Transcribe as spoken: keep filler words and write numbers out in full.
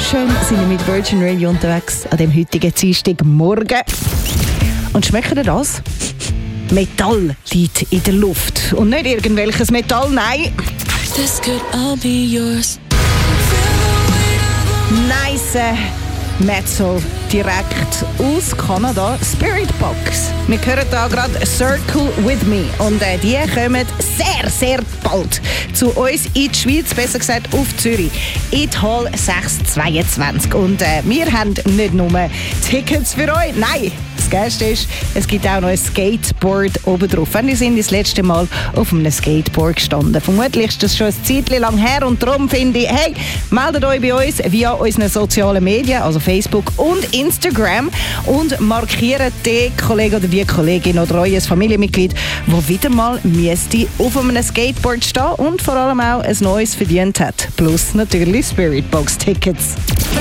wunderschön sind wir mit Virgin Radio unterwegs an dem heutigen Dienstagmorgen. Und schmeckt ihr das? Metall liegt in der Luft. Und nicht irgendwelches Metall, nein. This could all be yours. Nice Metal direkt aus Kanada, Spiritbox. Wir hören hier gerade Circle With Me und äh, die kommen sehr, sehr bald zu uns in die Schweiz, besser gesagt auf Zürich, in die Hall sechs zweiundzwanzig. Und äh, wir haben nicht nur Tickets für euch, nein, das Geilste ist, es gibt auch noch ein Skateboard oben drauf. Wenn ihr sind das letzte Mal auf einem Skateboard gestanden. Vermutlich ist das schon ein Zeitchen lang her und darum finde ich, hey, meldet euch bei uns via unseren sozialen Medien, also Facebook und Instagram und markiert den Kollegen oder die Kollegin oder euer Familienmitglied, das wieder mal müsste auf einem Skateboard stehen und vor allem auch ein neues verdient hat. Plus natürlich Spiritbox-Tickets.